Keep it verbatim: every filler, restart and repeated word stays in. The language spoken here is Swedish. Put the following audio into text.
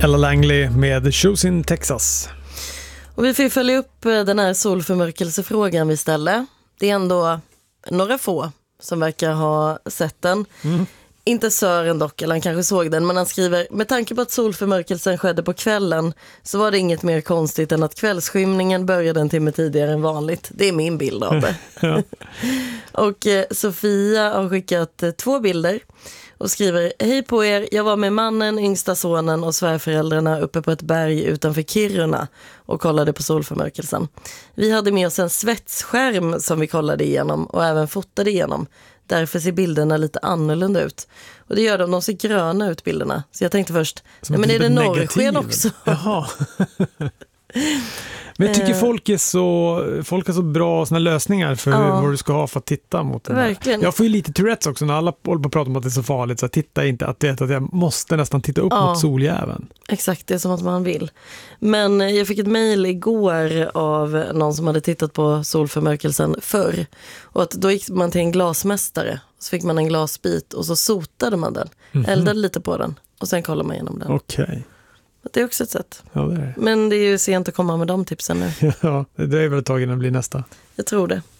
Ella Langley med Shoes in Texas. Och vi får följa upp den här solförmörkelsefrågan vi ställer. Det är ändå några få som verkar ha sett den. Mm. Inte Sören dock, eller han kanske såg den, men han skriver: med tanke på att solförmörkelsen skedde på kvällen så var det inget mer konstigt än att kvällsskymningen började en timme tidigare än vanligt. Det är min bild av det. Ja. Och eh, Sofia har skickat eh, två bilder och skriver: hej på er, jag var med mannen, yngsta sonen och svärföräldrarna uppe på ett berg utanför Kiruna och kollade på solförmörkelsen. Vi hade med oss en svetsskärm som vi kollade igenom och även fotade igenom. Därför ser bilderna lite annorlunda ut. Och det gör de, de ser gröna ut bilderna. Så jag tänkte först, nej, men är det norrsken också? Jaha. Men jag tycker folk är så, folk har så bra såna lösningar för ja. vad du ska ha för att titta mot den. Verkligen. Jag får ju lite Tourettes också när alla håller på att prata om att det är så farligt. Så titta inte, att, det, att jag måste nästan titta upp ja. mot soljäveln. Exakt, det är som att man vill. Men jag fick ett mejl igår av någon som hade tittat på solförmörkelsen förr. Och att då gick man till en glasmästare. Så fick man en glasbit och så sotade man den. Mm-hmm. Eldade lite på den och sen kollade man igenom den. Okej. Okay. Det är också ett sätt. Ja, det är. Men det är ju sent att komma med de tipsen nu. Ja, det är väl ett tag innan det blir nästa. Jag tror det.